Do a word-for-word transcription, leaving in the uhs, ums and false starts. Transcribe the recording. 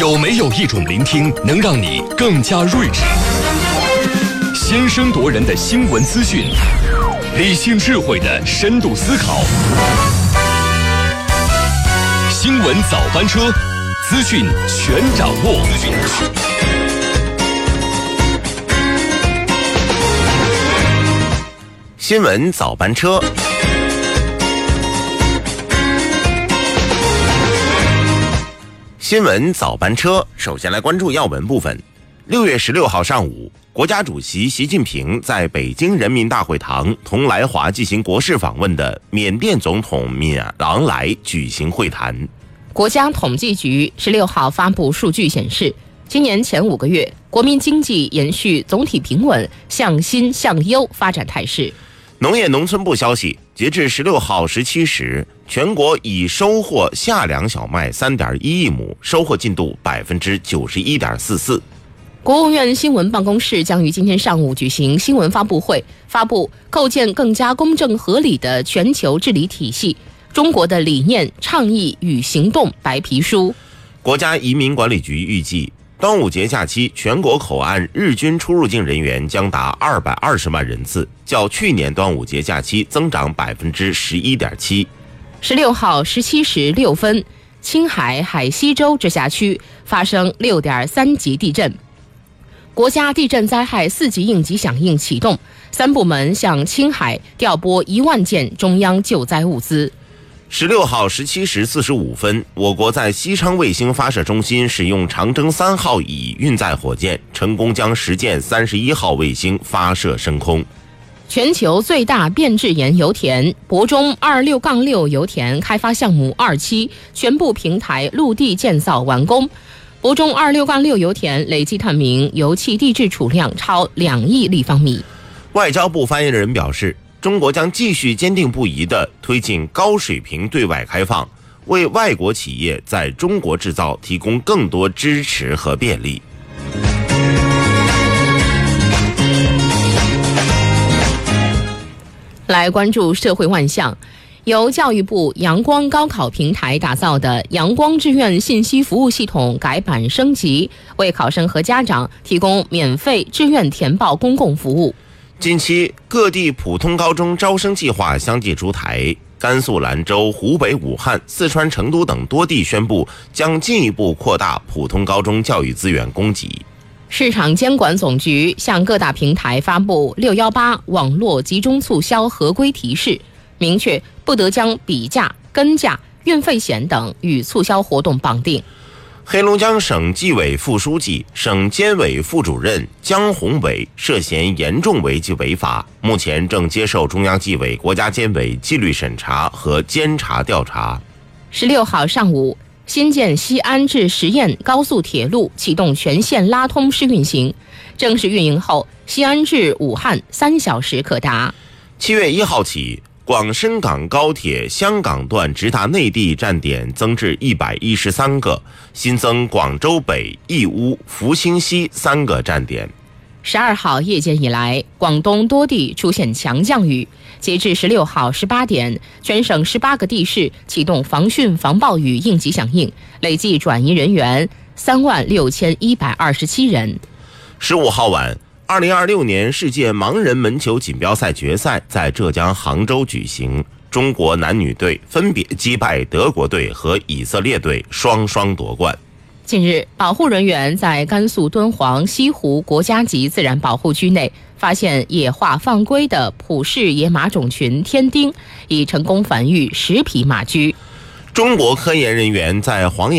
有没有一种聆听能让你更加睿智？先声夺人的新闻资讯，理性智慧的深度思考。新闻早班车，资讯全掌握。资讯新闻早班车。新闻早班车，首先来关注要闻部分。六月十六号上午，国家主席习近平在北京人民大会堂同来华进行国事访问的缅甸总统敏昂莱举行会谈。 国家统计局十六号发布数据显示，今年前五个月，国民经济延续总体平稳、向新向优发展态势。 农业农村部消息，截至十六号十七时，全国已收获夏粮小麦 三点一亿亩，收获进度 百分之九十一点四四。 国务院新闻办公室将于今天上午举行新闻发布会，发布构建更加公正合理的全球治理体系，中国的理念、倡议与行动白皮书。 国家移民管理局预计，端午节假期全国口岸日均出入境人员将达二百二十万人次，较去年端午节假期增长 百分之十一点七。 十六号十七时六分，青海海西州直辖区发生 六点三级地震，国家地震灾害四级应急响应启动，三部门向青海调拨一万件中央救灾物资。 十六号十七时四十五分，我国在西昌卫星发射中心使用长征三号乙运载火箭，成功将实践三十一号卫星发射升空。 全球最大变质岩油田博中二六杠六油田开发项目二期全部平台陆地建造完工。博中二六杠六油田累计探明油气地质储量超两亿立方米。 外交部发言人表示，中国将继续坚定不移地推进高水平对外开放，为外国企业在中国制造提供更多支持和便利。 来关注社会万象，由教育部阳光高考平台打造的阳光志愿信息服务系统改版升级，为考生和家长提供免费志愿填报公共服务。 近期各地普通高中招生计划相继出台，甘肃兰州、湖北武汉、四川成都等多地宣布将进一步扩大普通高中教育资源供给。 市场监管总局向各大平台发布六一八网络集中促销合规提示，明确不得将比价、跟价、运费险等与促销活动绑定。 黑龙江省纪委副书记、省监委副主任江宏伟涉嫌严重违纪违法，目前正接受中央纪委、国家监委纪律审查和监察调查。 十六号上午，新建西安至十堰高速铁路启动全线拉通试运行，正式运营后，西安至武汉三小时可达。 七月一号起，广深港高铁香港段直达内地站点增至一百一十三个，新增广州北、义乌、福清西三个站点。 十二号夜间以来，广东多地出现强降雨。截至十六号十八点，全省十八个地市启动防汛防暴雨应急响应，累计转移人员三万六千一百二十七人。 十五号晚，二零二六年世界盲人门球锦标赛决赛在浙江杭州举行，中国男女队分别击败德国队和以色列队，双双夺冠。 近日，保护人员在甘肃敦煌西湖国家级自然保护区内发现野化放归的普氏野马种群天丁，已成功繁育十匹马驹。 中国科研人员在黄岩